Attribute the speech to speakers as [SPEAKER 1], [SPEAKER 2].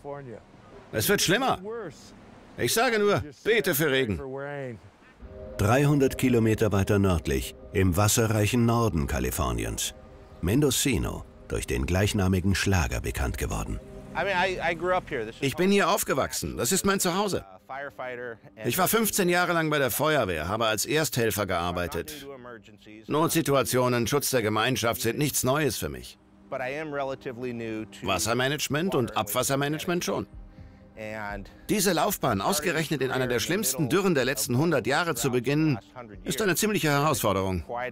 [SPEAKER 1] Es wird schlimmer. Ich sage nur, bete für Regen.
[SPEAKER 2] 300 Kilometer weiter nördlich, im wasserreichen Norden Kaliforniens. Mendocino, durch den gleichnamigen Schlager bekannt geworden.
[SPEAKER 1] Ich bin hier aufgewachsen. Das ist mein Zuhause. Ich war 15 Jahre lang bei der Feuerwehr, habe als Ersthelfer gearbeitet. Notsituationen, Schutz der Gemeinschaft sind nichts Neues für mich. Wassermanagement und Abwassermanagement schon. Diese Laufbahn, ausgerechnet in einer der schlimmsten Dürren der letzten 100 Jahre zu beginnen, ist eine ziemliche Herausforderung.